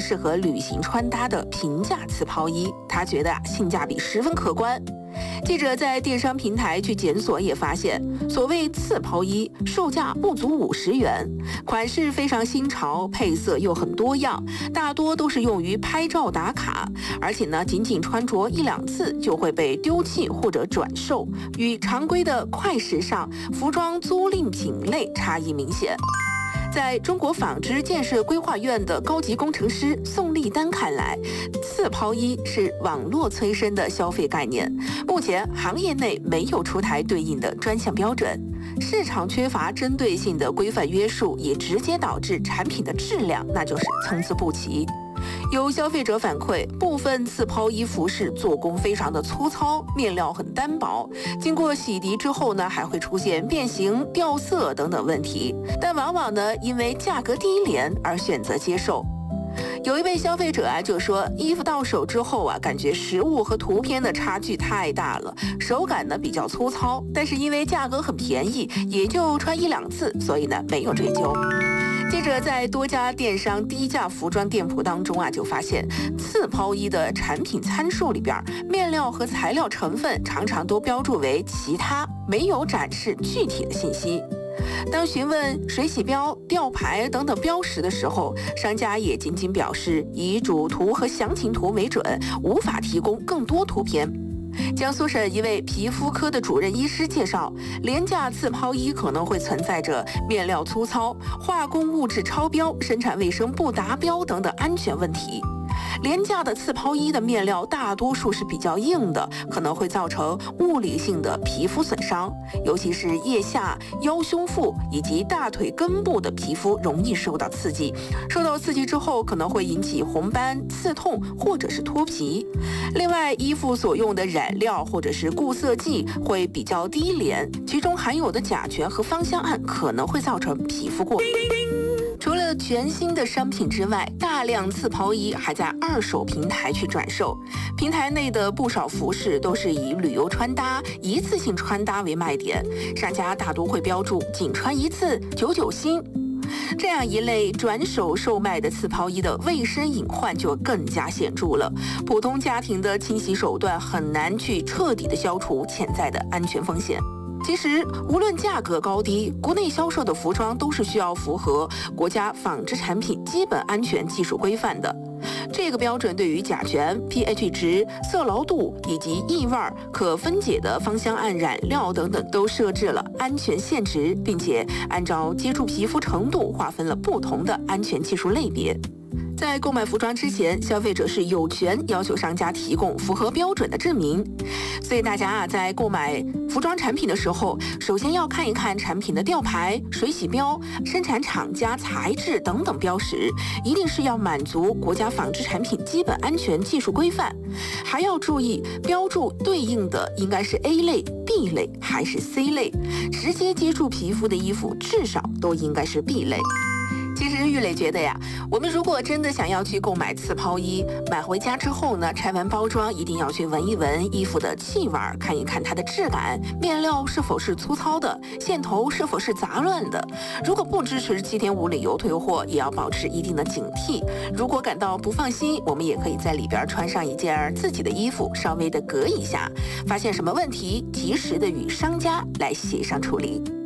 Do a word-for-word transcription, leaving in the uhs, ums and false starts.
适合旅行穿搭的平价刺抛衣，他觉得啊性价比十分可观。记者在电商平台去检索也发现，所谓刺抛衣售价不足五十元，款式非常新潮，配色又很多样，大多都是用于拍照打卡，而且呢，仅仅穿着一两次就会被丢弃或者转售，与常规的快时尚服装租赁品类差异明显。在中国纺织建设规划院的高级工程师宋立丹看来，刺抛衣是网络催生的消费概念，目前行业内没有出台对应的专项标准，市场缺乏针对性的规范约束，也直接导致产品的质量那就是参差不齐。有消费者反馈，部分刺抛衣服饰做工非常的粗糙，面料很单薄，经过洗涤之后呢，还会出现变形、掉色等等问题，但往往呢因为价格低廉而选择接受。有一位消费者啊就说，衣服到手之后啊，感觉实物和图片的差距太大了，手感呢比较粗糙，但是因为价格很便宜，也就穿一两次，所以呢没有追究。记者在多家电商低价服装店铺当中啊，就发现刺抛衣的产品参数里边，面料和材料成分常常都标注为其他，没有展示具体的信息。当询问水洗标、吊牌等等标识的时候，商家也仅仅表示以主图和详情图为准，无法提供更多图片。江苏省一位皮肤科的主任医师介绍，廉价刺抛衣可能会存在着面料粗糙、化工物质超标、生产卫生不达标等等安全问题。廉价的刺抛衣的面料大多数是比较硬的，可能会造成物理性的皮肤损伤，尤其是腋下、腰胸腹以及大腿根部的皮肤容易受到刺激，受到刺激之后可能会引起红斑、刺痛或者是脱皮。另外，衣服所用的染料或者是固色剂会比较低廉，其中含有的甲醛和芳香胺可能会造成皮肤过敏。除了全新的商品之外，大量刺抛衣还在二手平台去转售。平台内的不少服饰都是以旅游穿搭、一次性穿搭为卖点，商家大多会标注仅穿一次，九九新。这样一类转手售卖的刺抛衣的卫生隐患就更加显著了。普通家庭的清洗手段很难去彻底的消除潜在的安全风险。其实，无论价格高低，国内销售的服装都是需要符合国家纺织产品基本安全技术规范的。这个标准对于甲醛、pH 值、色牢度以及异味、可分解的芳香胺染料等等都设置了安全限值，并且按照接触皮肤程度划分了不同的安全技术类别。在购买服装之前，消费者是有权要求商家提供符合标准的证明。所以大家啊，在购买服装产品的时候，首先要看一看产品的吊牌、水洗标、生产厂家、材质等等标识，一定是要满足国家纺织产品基本安全技术规范。还要注意标注对应的应该是 A 类、B 类还是 C 类，直接接触皮肤的衣服至少都应该是 B 类。其实玉磊觉得呀，我们如果真的想要去购买刺抛衣，买回家之后呢，拆完包装一定要去闻一闻衣服的气味，看一看它的质感，面料是否是粗糙的，线头是否是杂乱的。如果不支持七天无理由退货，也要保持一定的警惕。如果感到不放心，我们也可以在里边穿上一件自己的衣服，稍微的隔一下，发现什么问题，及时的与商家来协商处理。